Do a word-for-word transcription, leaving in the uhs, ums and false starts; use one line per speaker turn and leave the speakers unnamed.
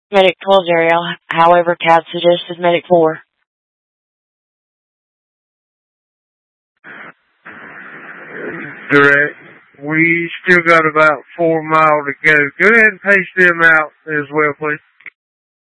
Medic twelve, Ariel. However, C A D suggested Medic four.
Direct. We still got about four miles to go. Go ahead and pace them out as well, please.